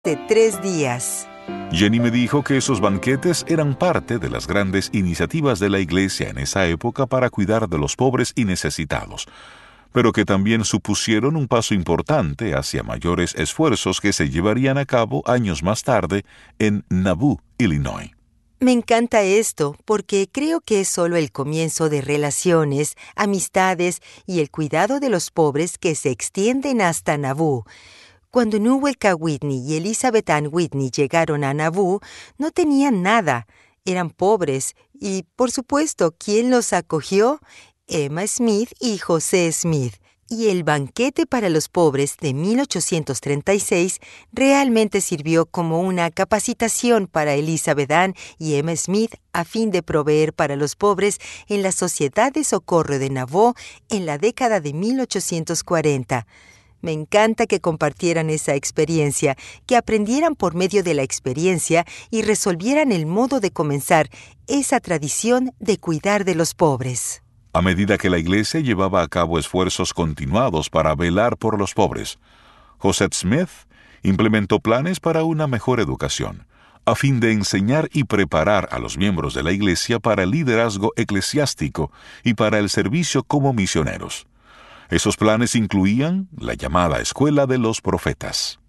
de 3 días. Jenny me dijo que esos banquetes eran parte de las grandes iniciativas de la iglesia en esa época para cuidar de los pobres y necesitados, pero que también supusieron un paso importante hacia mayores esfuerzos que se llevarían a cabo años más tarde en Nauvoo, Illinois. Me encanta esto porque creo que es solo el comienzo de relaciones, amistades y el cuidado de los pobres que se extienden hasta Nauvoo. Cuando Newell K. Whitney y Elizabeth Ann Whitney llegaron a Nauvoo, no tenían nada. Eran pobres y, por supuesto, ¿quién los acogió? Emma Smith y José Smith. Y el banquete para los pobres de 1836 realmente sirvió como una capacitación para Elizabeth Ann y Emma Smith a fin de proveer para los pobres en la Sociedad de Socorro de Nauvoo en la década de 1840. Me encanta que compartieran esa experiencia, que aprendieran por medio de la experiencia y resolvieran el modo de comenzar esa tradición de cuidar de los pobres. A medida que la iglesia llevaba a cabo esfuerzos continuados para velar por los pobres, Joseph Smith implementó planes para una mejor educación, a fin de enseñar y preparar a los miembros de la iglesia para el liderazgo eclesiástico y para el servicio como misioneros. Esos planes incluían la llamada Escuela de los Profetas.